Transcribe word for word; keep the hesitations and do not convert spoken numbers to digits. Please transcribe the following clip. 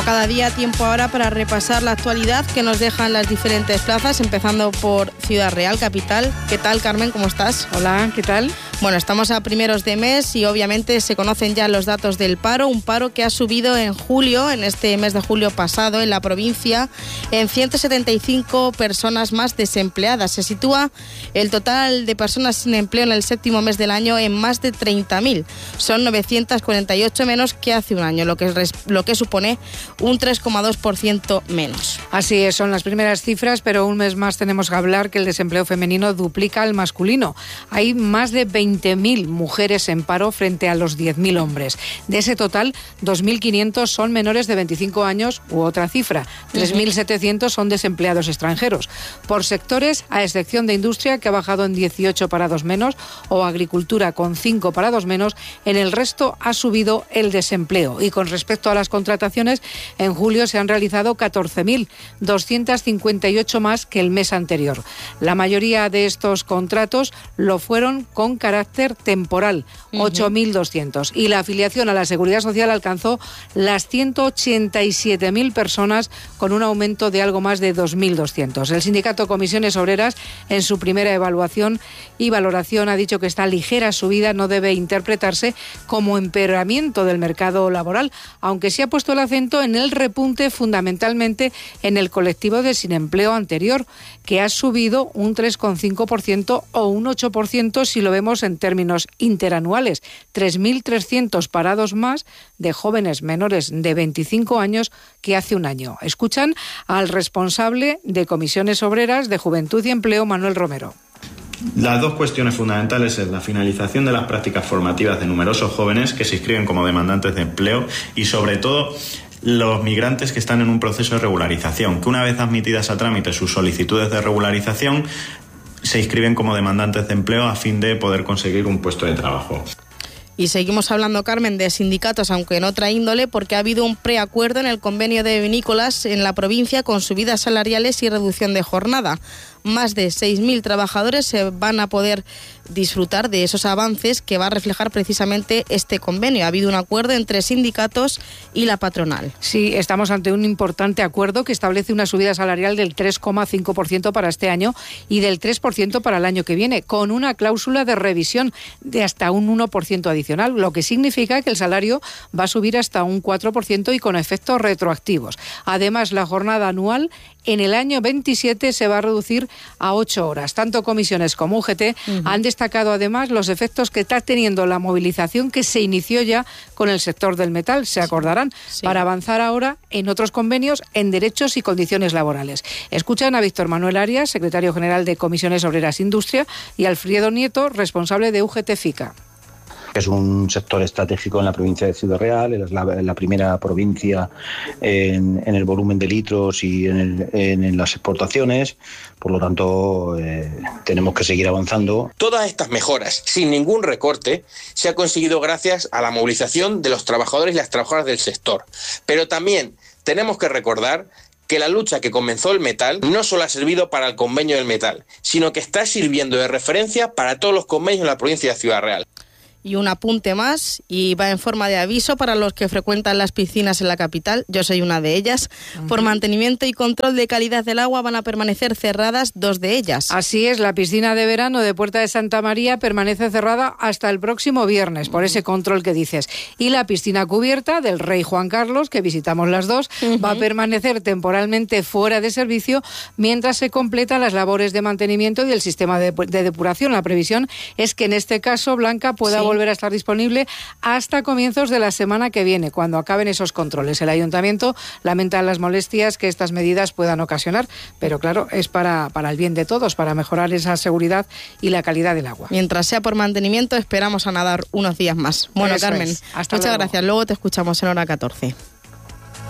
Cada día tiempo ahora para repasar la actualidad que nos dejan las diferentes plazas, empezando por Ciudad Real, capital. ¿Qué tal, Carmen? ¿Cómo estás? Hola, ¿qué tal? Bueno, estamos a primeros de mes y obviamente se conocen ya los datos del paro, un paro que ha subido en julio, en este mes de julio pasado, en la provincia, en ciento setenta y cinco personas más desempleadas. Se sitúa el total de personas sin empleo en el séptimo mes del año en más de treinta mil. Son novecientos cuarenta y ocho menos que hace un año, lo que, es, lo que supone un tres coma dos por ciento menos. Así es, son las primeras cifras, pero un mes más tenemos que hablar que el desempleo femenino duplica al masculino. Hay más de veinte mil mujeres en paro frente a los diez mil hombres. De ese total, dos mil quinientos son menores de veinticinco años u otra cifra. tres mil setecientos son desempleados extranjeros. Por sectores, a excepción de industria, que ha bajado en dieciocho parados menos, o agricultura con cinco parados menos, en el resto ha subido el desempleo. Y con respecto a las contrataciones, en julio se han realizado catorce mil doscientos cincuenta y ocho más que el mes anterior. La mayoría de estos contratos lo fueron con carácter temporal, ocho mil doscientos. Y la afiliación a la Seguridad Social alcanzó las ciento ochenta y siete mil personas, con un aumento de algo más de dos mil doscientos. El sindicato Comisiones Obreras, en su primera evaluación y valoración, ha dicho que esta ligera subida no debe interpretarse como empeoramiento del mercado laboral, aunque sí ha puesto el acento en el repunte fundamentalmente en el colectivo de sin empleo anterior, que ha subido un tres coma cinco por ciento o un ocho por ciento si lo vemos en términos interanuales. tres mil trescientos parados más de jóvenes menores de veinticinco años que hace un año. Escuchan al responsable de Comisiones Obreras de Juventud y Empleo, Manuel Romero. Las dos cuestiones fundamentales es la finalización de las prácticas formativas de numerosos jóvenes que se inscriben como demandantes de empleo y, sobre todo, los migrantes que están en un proceso de regularización, que una vez admitidas a trámite sus solicitudes de regularización, se inscriben como demandantes de empleo a fin de poder conseguir un puesto de trabajo. Y seguimos hablando, Carmen, de sindicatos, aunque en otra índole, porque ha habido un preacuerdo en el convenio de vinícolas en la provincia con subidas salariales y reducción de jornada. Más de seis mil trabajadores se van a poder disfrutar de esos avances que va a reflejar precisamente este convenio. Ha habido un acuerdo entre sindicatos y la patronal. Sí, estamos ante un importante acuerdo que establece una subida salarial del tres coma cinco por ciento para este año y del tres por ciento para el año que viene, con una cláusula de revisión de hasta un uno por ciento adicional, lo que significa que el salario va a subir hasta un cuatro por ciento y con efectos retroactivos. Además, la jornada anual en el año veintisiete se va a reducir a ocho horas. Tanto comisiones como U G T uh-huh. han destacado además los efectos que está teniendo la movilización que se inició ya con el sector del metal, se acordarán, sí. para avanzar ahora en otros convenios en derechos y condiciones laborales. Escuchan a Víctor Manuel Arias, secretario general de Comisiones Obreras Industria, y Alfredo Nieto, responsable de U G T FICA. Es un sector estratégico en la provincia de Ciudad Real, es la, la primera provincia en, en el volumen de litros y en, el, en, en las exportaciones, por lo tanto eh, tenemos que seguir avanzando. Todas estas mejoras, sin ningún recorte, se ha conseguido gracias a la movilización de los trabajadores y las trabajadoras del sector. Pero también tenemos que recordar que la lucha que comenzó el metal no solo ha servido para el convenio del metal, sino que está sirviendo de referencia para todos los convenios en la provincia de Ciudad Real. Y un apunte más, y va en forma de aviso para los que frecuentan las piscinas en la capital, yo soy una de ellas. Uh-huh. Por mantenimiento y control de calidad del agua van a permanecer cerradas dos de ellas. Así es, la piscina de verano de Puerta de Santa María permanece cerrada hasta el próximo viernes, por ese control que dices. Y la piscina cubierta del Rey Juan Carlos, que visitamos las dos, uh-huh. va a permanecer temporalmente fuera de servicio mientras se completan las labores de mantenimiento y el sistema de, de depuración. La previsión es que en este caso, Blanca, pueda sí. volver a estar disponible hasta comienzos de la semana que viene, cuando acaben esos controles. El Ayuntamiento lamenta las molestias que estas medidas puedan ocasionar, pero claro, es para, para el bien de todos, para mejorar esa seguridad y la calidad del agua. Mientras sea por mantenimiento, esperamos a nadar unos días más. Bueno, Eso Carmen, es. Hasta muchas luego. gracias. Luego te escuchamos en hora catorce.